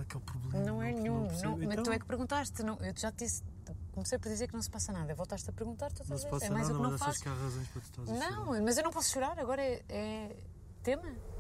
é que é o problema? Não é Não nenhum. percebo. Mas Então, tu é que perguntaste. Não, eu já te disse. Comecei por dizer que não se passa nada. Voltaste a perguntar, tu não estás se a passa é mais nada, o que mas não achas faço. que há razões para tu estás a chorar? Não, mas eu não posso chorar. Agora é tema.